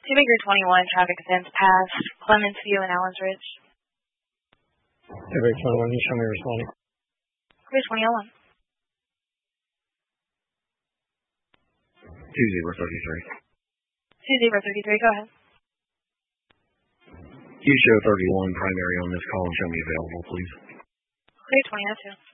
2 Baker 21, traffic offense past Clements View and Allens Ridge. 2 Baker 21, you show me responding. Clear 2001. 2033. 2033, go ahead. You show 31 primary on this call and show me available, please. Clear 2002.